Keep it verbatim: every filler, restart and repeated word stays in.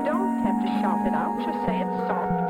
You don't have to shout it out. Just say it's soft